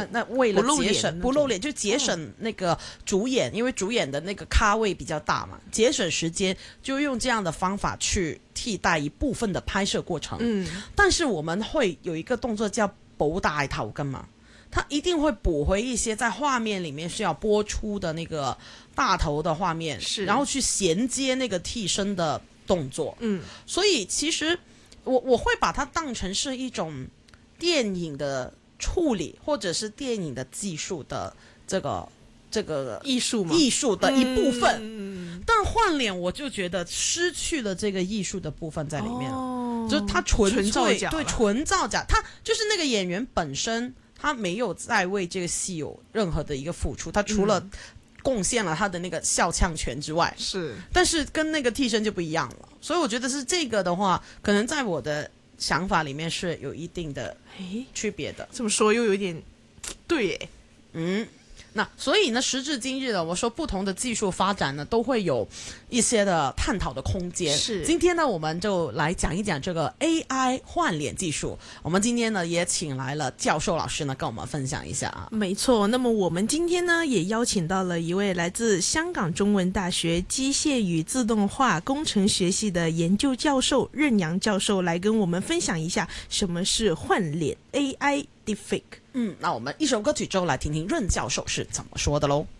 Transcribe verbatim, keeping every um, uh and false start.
那为了节省不露脸， 就节省那个主演，因为主演的那个咖位比较大嘛，节省时间，就用这样的方法去替代一部分的拍摄过程。嗯，但是我们会有一个动作叫補大頭㗎嘛，它一定會補回一些在畫面裡面需要播出的那個大頭的畫面，然後去銜接那個替身的動作。嗯，所以其實我我會把它當成是一種電影的處理，或者是電影的技術的這個這個藝術嘛， 藝術的一部分。 嗯， 但換臉我就覺得失去了這個藝術的部分在裡面了。哦，就是他純粹純造假， 對純造假，他就是那個演員本身，他沒有再為這個戲有任何的一個付出，他除了貢獻了他的那個笑腔權之外，是、嗯，但是跟那個替身就不一樣了。所以我覺得是這個的話，可能在我的想法裡面是有一定的區別的。 這麼說又有一點對耶， 嗯。那所以呢，時至今日呢，我說不同的技術發展呢，都會有一些的探討的空間。是，今天呢，我們就來講一講這個 A I 換臉技術。我們今天呢，也請來了教授老師呢，跟我們分享一下啊。 沒錯，那麼我們今天呢，也邀請到了一位來自香港中文大學機械與自動化工程學系的研究教授任陽教授，來跟我們分享一下什麼是換臉 A I Deepfake。 嗯，那我們一首歌曲之後來聽聽任教授是怎麼說的嘍。